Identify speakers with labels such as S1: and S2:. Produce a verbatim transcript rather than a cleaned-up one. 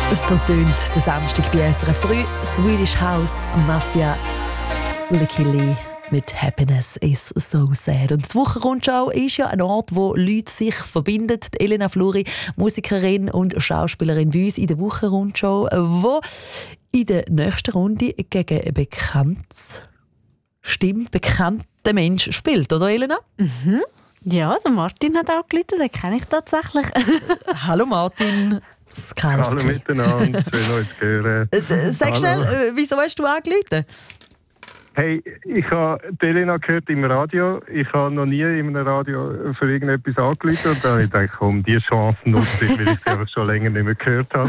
S1: So tönt der Samstag bei S R F drei. Swedish House Mafia, Licky Lee mit Happiness is so sad. Und die Wochenrundschau ist ja ein Ort, wo Leute sich verbinden. Die Elena Fluri, Musikerin und Schauspielerin bei uns in der Wochenrundschau, wo in der nächsten Runde gegen ein bekanntes Stimme, bekannter Mensch spielt, oder Elena?
S2: Mhm. Ja, der Martin hat auch geläutet, den kenne ich tatsächlich.
S1: Hallo Martin.
S3: Hallo miteinander, schön euch zu hören.
S1: Äh, sag
S3: Hallo.
S1: schnell, äh, wieso hast du angerufen?
S3: Hey, ich habe Elena gehört im Radio. Ich habe noch nie in einem Radio für irgendetwas angerufen und dann habe ich gedacht, komm, diese Chance nutze ich, weil ich sie einfach schon länger nicht mehr gehört habe.